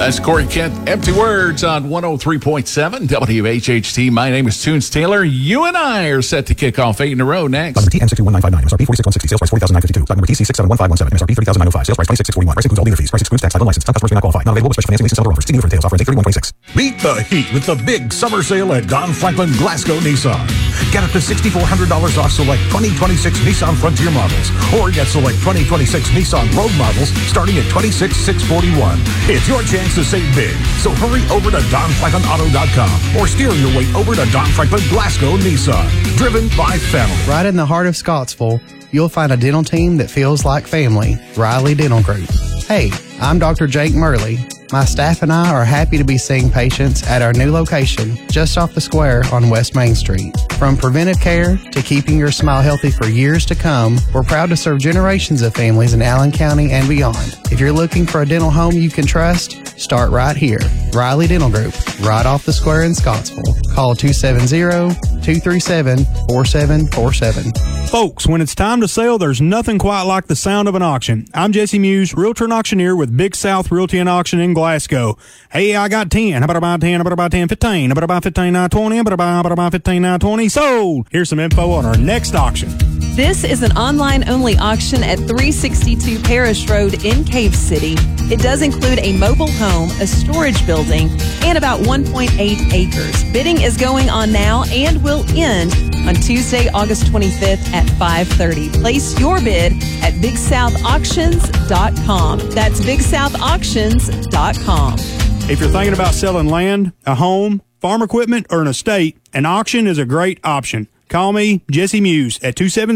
That's Corey Kent. Empty Words on 103.7 WHHT. My name is Toons Taylor. You and I are set to kick off 8 in a row next. Number TN621959, MSRP 46160, sales price $40,952. Stock number TC671517, MSRP $30,905, sales price $26,641. Price includes all dealer fees. Price excludes tax, title, license. Some customers may not qualify. Not available with special financing, leasing, seller offers. See dealer for details. Offer ends 3126. Beat the heat with the big summer sale at Don Franklin Glasgow Nissan. Get up to $6,400 off select 2026 Nissan Frontier models, or get select 2026 Nissan Rogue models starting at $26,641. It's your chance to save big. So hurry over to DonFranklinAuto.com or steer your way over to Don Franklin Glasgow Nissan. Driven by family. Right in the heart of Scottsville, you'll find a dental team that feels like family. Riley Dental Group. Hey, I'm Dr. Jake Murley. My staff and I are happy to be seeing patients at our new location just off the square on West Main Street. From preventive care to keeping your smile healthy for years to come, we're proud to serve generations of families in Allen County and beyond. If you're looking for a dental home you can trust, start right here. Riley Dental Group, right off the square in Scottsville. Call 270-237-4747. Folks, when it's time to sell, there's nothing quite like the sound of an auction. I'm Jesse Muse, realtor and auctioneer with Big South Realty and Auction in Glasgow. Hey, I got 10. How about about 10? How about about 10, 15? How about about 15, now 20? How about about 15, now 20? Sold! Here's some info on our next auction. This is an online-only auction at 362 Parish Road in Cave City. It does include a mobile home, a storage building, and about 1.8 acres. Bidding is going on now and will end on Tuesday, August 25th at 5:30. Place your bid at BigSouthAuctions.com. That's BigSouthAuctions.com. If you're thinking about selling land, a home, farm equipment, or an estate, an auction is a great option. Call me, Jesse Muse, at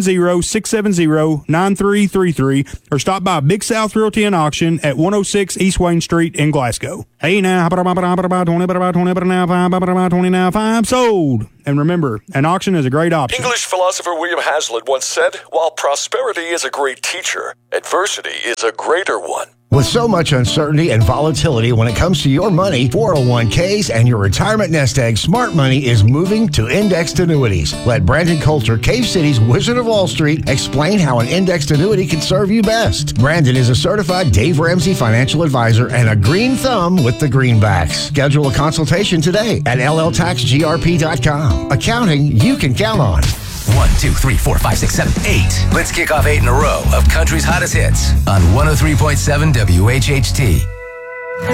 270-670-9333 or stop by Big South Realty and Auction at 106 East Wayne Street in Glasgow. Hey now, about 20 now, 5 sold. And remember, an auction is a great option. English philosopher William Hazlitt once said, while prosperity is a great teacher, adversity is a greater one. With so much uncertainty and volatility when it comes to your money, 401ks, and your retirement nest egg, Smart Money is moving to indexed annuities. Let Brandon Coulter, Cave City's Wizard of Wall Street, explain how an indexed annuity can serve you best. Brandon is a certified Dave Ramsey financial advisor and a green thumb with the greenbacks. Schedule a consultation today at lltaxgrp.com. Accounting you can count on. 1, 2, 3, 4, 5, 6, 7, 8. Let's kick off 8 in a row of country's hottest hits on 103.7 WHHT.